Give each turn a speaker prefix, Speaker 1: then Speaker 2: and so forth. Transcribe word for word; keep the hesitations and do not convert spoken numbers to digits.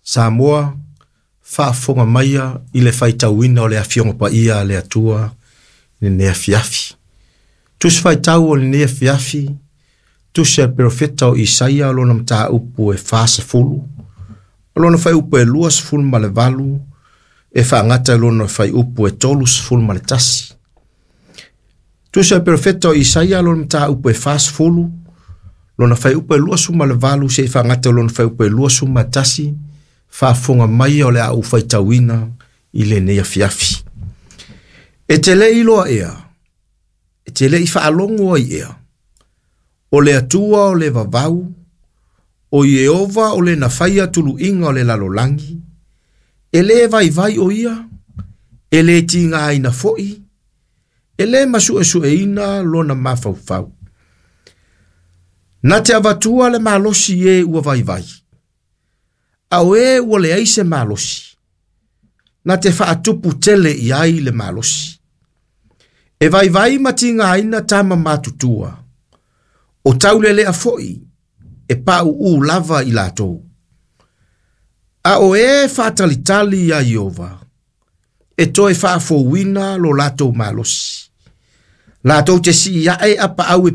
Speaker 1: Samoa whaafonga maia i le whaitauina o le awhionga pa ia le atua ni nea fiafi. Tus whaitau o le nea fiafi, tus e profeta o Isaia o lona mtaa upu e whaasa fulu, o lona whai upu e luas fulu ma le valu, e whaangata e lona whai upu e tolus fulu ma le tasi. Tus e profeta o Isaia o lona mtaa upu e whaasa fulu, lona whai upu e luas ma le valu, se e whaangata e lona whai upu e luas ma le tasi, whaafonga mai o le au whaitauina i le nea fiafi. E te le iloa ea, e te le i whaalongo ai ea, o le atua o le vavau, o Yehova o le na whaia tulu inga o le lalolangi, e le vai vai o ia, e le tinga aina foi, e le masu e su e ina lona mafaufau. Na te avatua le malosi e ua vai vai, au e ua le aise malosi, na te whaatupu tele i ai le malosi. E vai vai matinga aina tama matutua, o taulele a foi, e pau u lava i latou. A o e whaatalitali a Yehova, e toe whaafowina lo latou malosi. Latou te si ia e apa au e